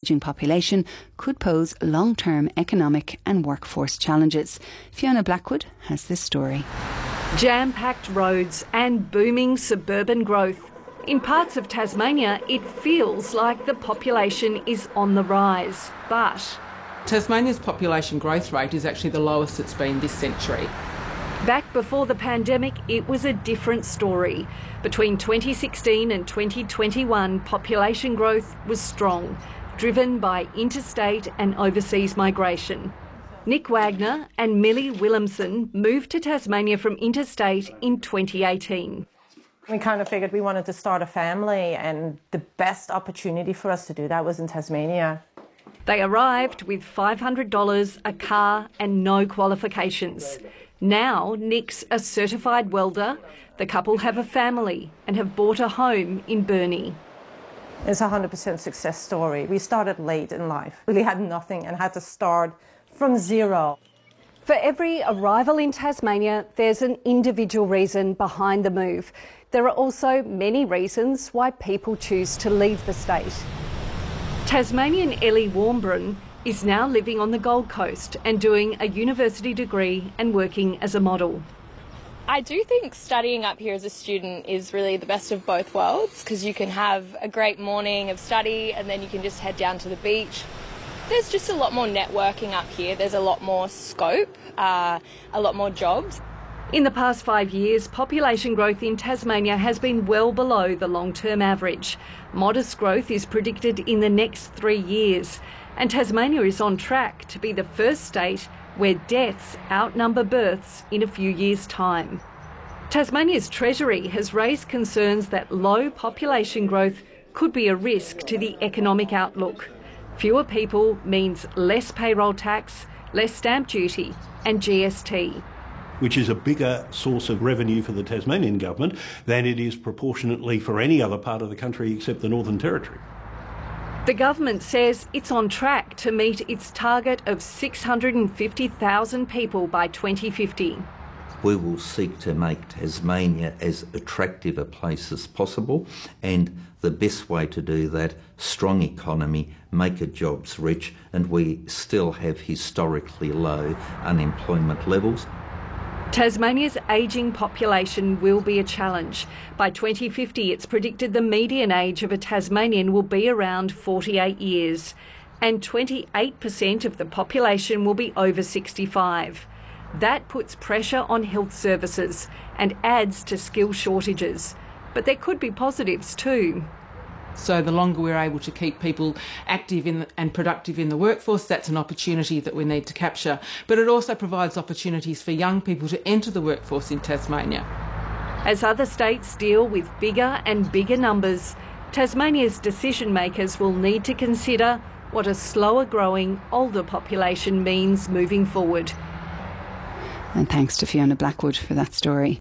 ageing population could pose long-term economic and workforce challenges. Fiona Blackwood has this story. Jam-packed roads and booming suburban growth. In parts of Tasmania, it feels like the population is on the rise, but Tasmania's population growth rate is actually the lowest it's been this century. back before the pandemic, it was a different story. Between 2016 and 2021, population growth was strong, driven by interstate and overseas migration. Nick Wagner and Millie Williamson moved to Tasmania from interstate in 2018. We kind of figured we wanted to start a family, and the best opportunity for us to do that was in Tasmania. They arrived with $500, a car and no qualifications. Now Nick's a certified welder. The couple have a family and have bought a home in Burnie. It's a 100% success story. We started late in life, really had nothing and had to start from zero. For every arrival in Tasmania, there's an individual reason behind the move. There are also many reasons why people choose to leave the state. Tasmanian Ellie Warmbrun is now living on the Gold Coast and doing a university degree and working as a model. I do think studying up here as a student is really the best of both worlds, because you can have a great morning of study and then you can just head down to the beach. There's just a lot more networking up here. There's a lot more scope, a lot more jobs. In the past 5 years, population growth in Tasmania has been well below the long-term average. Modest growth is predicted in the next 3 years, and Tasmania is on track to be the first state where deaths outnumber births in a few years' time. Tasmania's Treasury has raised concerns that low population growth could be a risk to the economic outlook. Fewer people means less payroll tax, less stamp duty and GST. Which is a bigger source of revenue for the Tasmanian government than it is proportionately for any other part of the country except the Northern Territory. The government says it's on track to meet its target of 650,000 people by 2050. We will seek to make Tasmania as attractive a place as possible, and the best way to do that, strong economy, make our jobs rich, and we still have historically low unemployment levels. Tasmania's ageing population will be a challenge. By 2050, it's predicted the median age of a Tasmanian will be around 48 years, and 28% of the population will be over 65. That puts pressure on health services and adds to skill shortages. But there could be positives too. So the longer we're able to keep people active and productive in the workforce, that's an opportunity that we need to capture. But it also provides opportunities for young people to enter the workforce in Tasmania. As other states deal with bigger and bigger numbers, Tasmania's decision makers will need to consider what a slower growing older population means moving forward. And thanks to Fiona Blackwood for that story.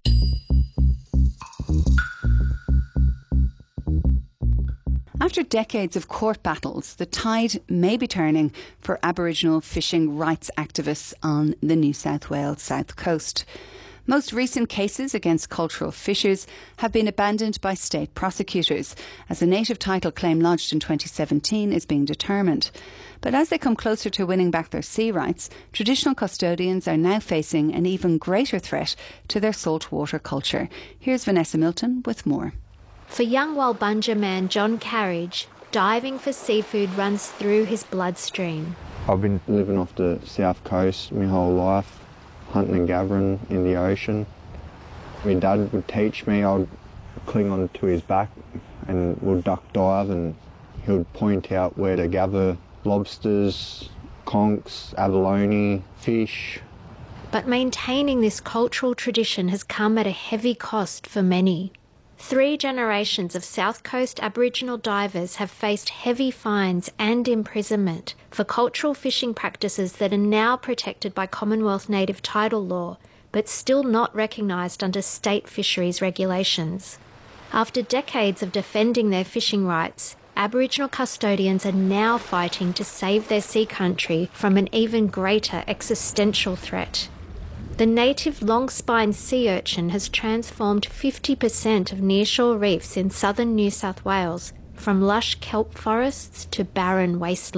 After decades of court battles, the tide may be turning for Aboriginal fishing rights activists on the New South Wales south coast. Most recent cases against cultural fishers have been abandoned by state prosecutors as a native title claim lodged in 2017 is being determined. But as they come closer to winning back their sea rights, traditional custodians are now facing an even greater threat to their saltwater culture. Here's Vanessa Milton with more. For young Walbunja man John Carriage, diving for seafood runs through his bloodstream. I've been living off the south coast my whole life, hunting and gathering in the ocean. My dad would teach me. I'd cling on to his back and we'd duck dive, and he would point out where to gather lobsters, conchs, abalone, fish. But maintaining this cultural tradition has come at a heavy cost for many. 3 generations of South Coast Aboriginal divers have faced heavy fines and imprisonment for cultural fishing practices that are now protected by Commonwealth native title law, but still not recognised under state fisheries regulations. After decades of defending their fishing rights, Aboriginal custodians are now fighting to save their sea country from an even greater existential threat. The native long-spined sea urchin has transformed 50% of nearshore reefs in southern New South Wales, from lush kelp forests to barren wastelands.